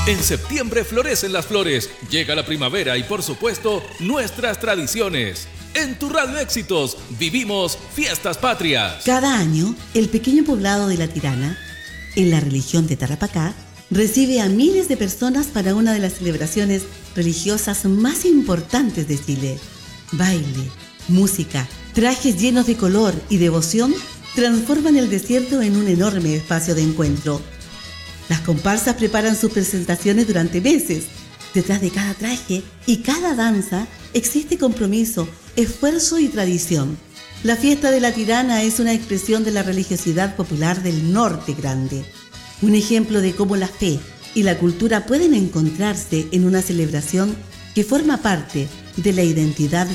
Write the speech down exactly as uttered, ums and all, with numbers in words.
En septiembre florecen las flores, llega la primavera y por supuesto nuestras tradiciones. En tu Radio Éxitos vivimos Fiestas Patrias. Cada año, el pequeño poblado de La Tirana, en la región de Tarapacá, recibe a miles de personas para una de las celebraciones religiosas más importantes de Chile. Baile, música, trajes llenos de color y devoción transforman el desierto en un enorme espacio de encuentro. Las comparsas preparan sus presentaciones durante meses. Detrás de cada traje y cada danza existe compromiso, esfuerzo y tradición. La fiesta de La Tirana es una expresión de la religiosidad popular del Norte Grande. Un ejemplo de cómo la fe y la cultura pueden encontrarse en una celebración que forma parte de la identidad